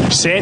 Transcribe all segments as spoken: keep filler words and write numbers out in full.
Set.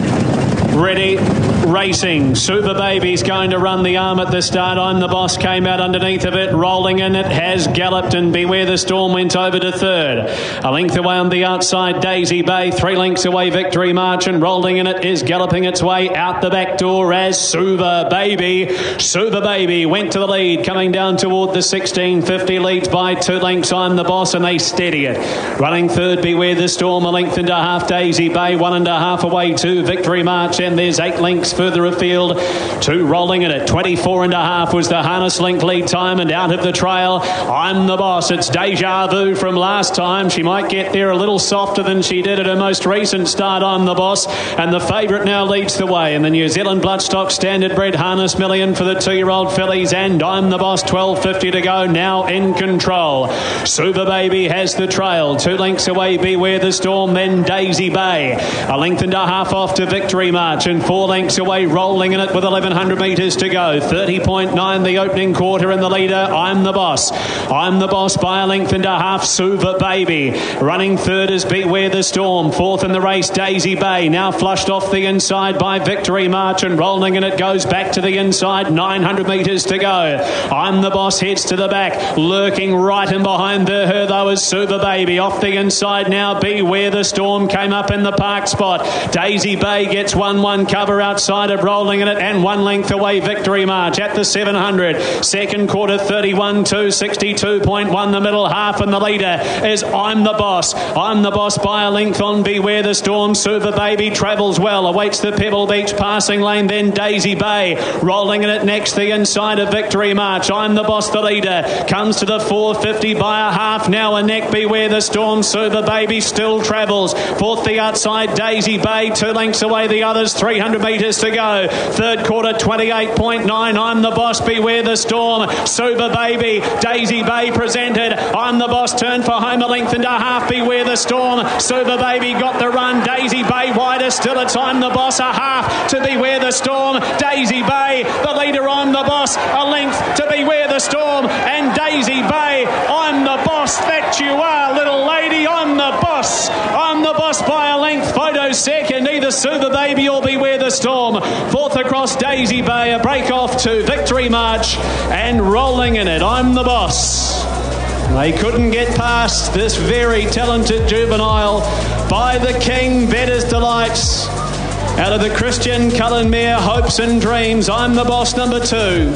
Ready, racing. Super Baby's going to run the arm at the start. I'm the Boss came out underneath of it, rolling in it, has galloped, and Beware the Storm went over to third. A length away on the outside, Daisy Bay. Three lengths away, Victory March, and rolling in it is galloping its way out the back door as Super Baby. Super Baby went to the lead, coming down toward the sixteen fifty, leads by two lengths. I'm the Boss, and they steady it. Running third, Beware the Storm, a length and a half, Daisy Bay, one and a half away to Victory March, and there's eight lengths further afield. Two rolling in it. twenty-four and a half was the harness link lead time, and out of the trail, I'm the Boss. It's Deja Vu from last time. She might get there a little softer than she did at her most recent start. I'm the Boss, and the favourite now leads the way in the New Zealand Bloodstock Standard Bred Harness Million for the two-year-old fillies, and I'm the Boss, twelve fifty to go, now in control. Super Baby has the trail. Two lengths away, Beware the Storm, then Daisy Bay. A length and a half off to Victory March, and four lengths away, rolling in it with eleven hundred metres to go. thirty point nine the opening quarter, and the leader, I'm the Boss. I'm the Boss by a length and a half, Super Baby. Running third is Beware the Storm. Fourth in the race, Daisy Bay. Now flushed off the inside by Victory March, and rolling in it goes back to the inside. nine hundred metres to go. I'm the Boss heads to the back. Lurking right in behind her, though, is Super Baby. Off the inside now, Beware the Storm came up in the park spot. Daisy Bay gets one one cover outside of rolling in it, and one length away, Victory March at the seven hundred. Second quarter, thirty-one two, sixty-two point one the middle half, and the leader is I'm the Boss. I'm the Boss by a length on Beware the Storm. Super Baby travels well, awaits the Pebble Beach passing lane, then Daisy Bay. Rolling in it next, the inside of Victory March. I'm the Boss, the leader, comes to the four fifty by a half, now a neck, Beware the Storm. Super Baby still travels. Fourth the outside, Daisy Bay, two lengths away the others, three hundred metres to go. Third quarter, twenty-eight point nine. I'm the Boss, Beware the Storm. Super Baby, Daisy Bay presented. I'm the Boss, turn for home, a length and a half, Beware the Storm. Super Baby got the run. Daisy Bay wider still. It's I'm the Boss, a half to Beware the Storm. Daisy Bay, the leader, I'm the Boss, a length to Beware the Storm. And Daisy Bay, I'm the Boss, that you are, little lady. I'm the Boss. I'm the Boss by a length. Photo second, either Super Baby or Beware the Storm. Fourth across Daisy Bay, a break off to Victory March, and rolling in it, I'm the Boss. They couldn't get past this very talented juvenile by the King, Bettor's Delights. Out of the Christian Cullen Mare, Hopes and Dreams, I'm the Boss, number two.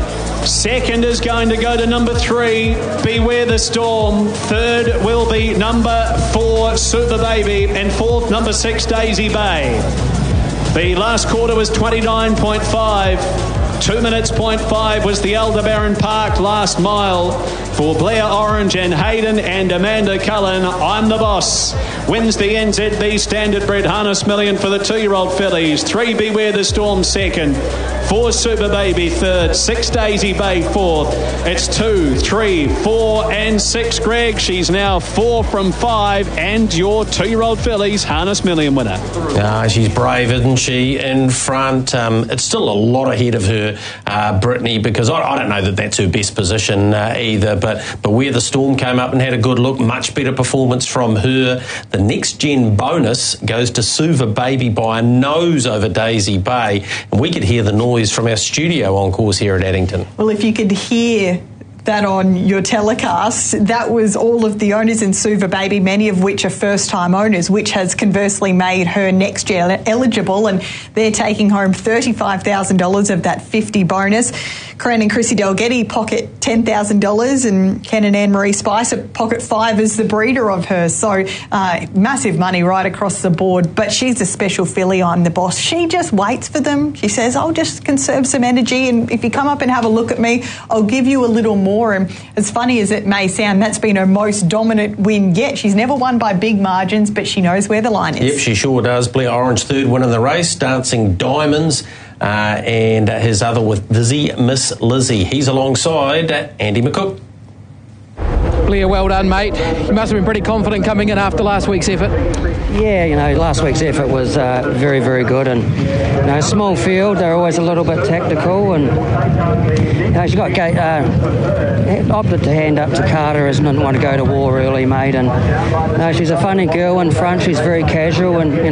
Second is going to go to number three, Beware the Storm. Third will be number four, Super Baby. And fourth, number six, Daisy Bay. The last quarter was twenty-nine point five. Two minutes point five was the Aldebaran Park last mile for Blair Orange and Hayden and Amanda Cullen. I'm the Boss. Wins the N Z B Standard Bred Harness Million for the two-year-old fillies. Three, Beware the Storm, second. Four, Super Baby, third. Six, Daisy Bay, fourth. It's two, three, four, and six, Greg. She's now four from five, and your two-year-old fillies Harness Million winner. Uh, she's brave, isn't she, in front. Um, it's still a lot ahead of her, uh, Brittany, because I, I don't know that that's her best position uh, either, but, but where the Storm came up and had a good look, much better performance from her. The next gen bonus goes to Super Baby by a nose over Daisy Bay, and we could hear the noise from our studio on course here at Addington. Well, if you could hear that on your telecast, that was all of the owners in Super Baby, many of which are first-time owners, which has conversely made her next year eligible, and they're taking home thirty-five thousand dollars of that fifty bonus. Corinne and Chrissy Delgetti pocket ten thousand dollars, and Ken and Anne-Marie Spicer pocket five as the breeder of her. So uh, massive money right across the board, but she's a special filly, I'm the Boss. She just waits for them. She says, I'll just conserve some energy, and if you come up and have a look at me, I'll give you a little more. And as funny as it may sound, that's been her most dominant win yet. She's never won by big margins, but she knows where the line is. Yep, she sure does. Blair Orange, third win in the race, Dancing Diamonds, uh, and his other with Dizzy Miss Lizzie. He's alongside Andy McCook. Blair, well done, mate. You must have been pretty confident coming in after last week's effort. Yeah, you know, last week's effort was uh, very, very good, and you know, small field, they're always a little bit tactical, and you know, she got uh, opted to hand up to Carter as didn't want to go to war early, mate, and you know, she's a funny girl in front. She's very casual, and you know,